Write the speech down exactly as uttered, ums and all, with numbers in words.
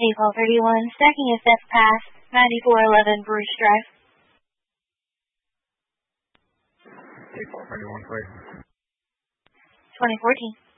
April thirty-first, stacking F F Pass, ninety-four eleven Bruce Drive. April thirty-first, please. twenty fourteen.